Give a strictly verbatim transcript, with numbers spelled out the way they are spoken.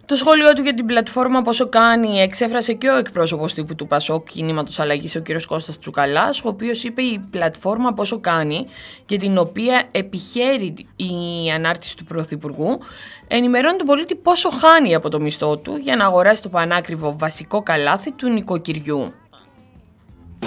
Το σχόλιο του για την πλατφόρμα Πόσο κάνει εξέφρασε και ο εκπρόσωπος τύπου του Πασόκ Κινήματος Αλλαγής, ο κ. Κώστας Τσουκαλάς, ο οποίος είπε η πλατφόρμα Πόσο κάνει, για την οποία επιχαίρει η ανάρτηση του Πρωθυπουργού, ενημερώνει τον πολίτη πόσο χάνει από το μισθό του για να αγοράσει το πανάκριβο βασικό καλάθι του νοικοκυριού.